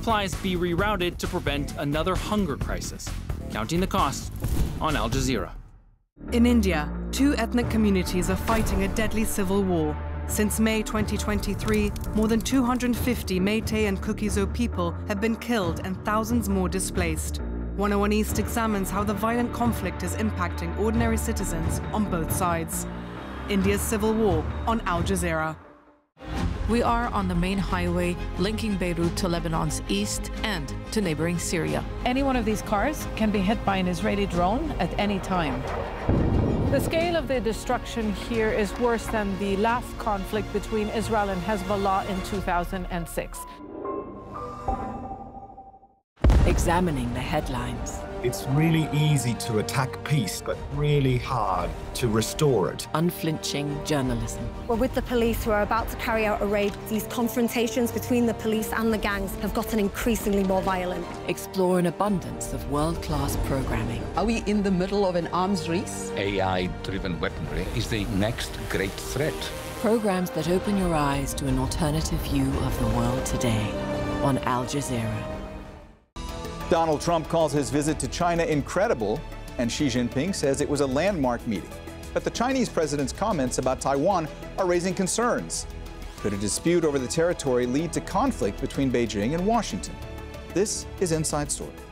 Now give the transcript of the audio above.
supplies be rerouted to prevent another hunger crisis. Counting the costs on Al Jazeera. In India, two ethnic communities are fighting a deadly civil war. Since May 2023, more than 250 Meitei and Kuki-Zo people have been killed and thousands more displaced. 101 East examines how the violent conflict is impacting ordinary citizens on both sides. India's civil war on Al Jazeera. We are on the main highway linking Beirut to Lebanon's east and to neighboring Syria. Any one of these cars can be hit by an Israeli drone at any time. The scale of the destruction here is worse than the last conflict between Israel and Hezbollah in 2006. Examining the headlines. It's really easy to attack peace, but really hard to restore it. Unflinching journalism. We're with the police who are about to carry out a raid. These confrontations between the police and the gangs have gotten increasingly more violent. Explore an abundance of world-class programming. Are we in the middle of an arms race? AI-driven weaponry is the next great threat. Programs that open your eyes to an alternative view of the world today on Al Jazeera. Donald Trump calls his visit to China incredible, and Xi Jinping says it was a landmark meeting. But the Chinese president's comments about Taiwan are raising concerns. Could a dispute over the territory lead to conflict between Beijing and Washington? This is Inside Story.